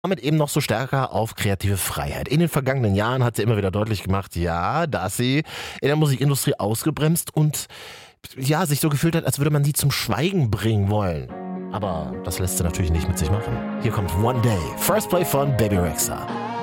Damit eben noch so stärker auf kreative Freiheit. In den vergangenen Jahren hat sie immer wieder deutlich gemacht, ja, dass sie in der Musikindustrie ausgebremst und ja, sich so gefühlt hat, als würde man sie zum Schweigen bringen wollen. Aber das lässt sie natürlich nicht mit sich machen. Hier kommt One Day, First Play von Baby Rexha.